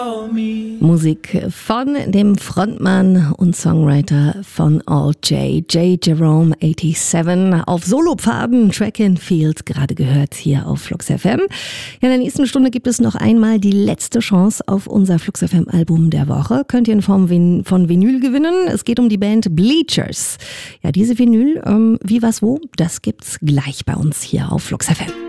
Musik von dem Frontmann und Songwriter von All J Jerome 87 auf Solopfaden, Track and Field, gerade gehört hier auf Flux FM. Ja, in der nächsten Stunde gibt es noch einmal die letzte Chance auf unser Flux FM Album der Woche. Könnt ihr in Form von Vinyl gewinnen. Es geht um die Band Bleachers. Ja, diese Vinyl, wie, was, wo, das gibt's gleich bei uns hier auf Flux FM.